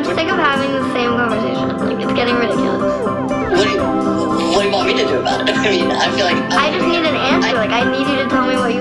sick of having the same conversation. Like, it's getting ridiculous. What do you want me to do about it? I mean, I feel like... I just need an answer. Like, I need you to tell me what you